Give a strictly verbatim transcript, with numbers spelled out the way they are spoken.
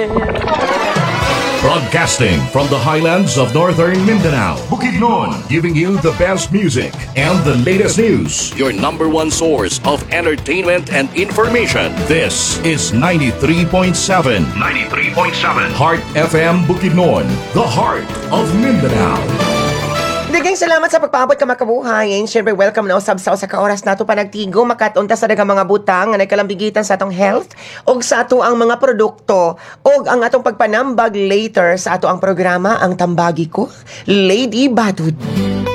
Broadcasting from the highlands of northern Mindanao, Bukidnon, giving you the best music and the latest news. Your number one source of entertainment and information. This is ninety-three point seven. ninety-three point seven. Heart F M Bukidnon, the heart of Mindanao. Daghang salamat sa pagpaabot ka makabuhayin. Siyempre, welcome na usab-saw sa kaoras nato panagtigo makatunta sa daghang mga butang nga nagkalambigitan sa atong health og sa ato ang mga produkto og ang atong pagpanambag later sa ato ang programa ang Tambagi Ko, Lady Batud.